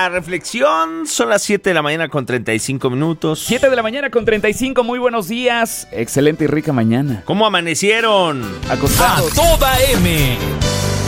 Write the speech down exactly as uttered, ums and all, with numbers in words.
la reflexión. Son las siete de la mañana con treinta y cinco minutos. siete de la mañana con treinta y cinco, muy buenos días. Excelente y rica mañana. ¿Cómo amanecieron? Acostados. A toda M.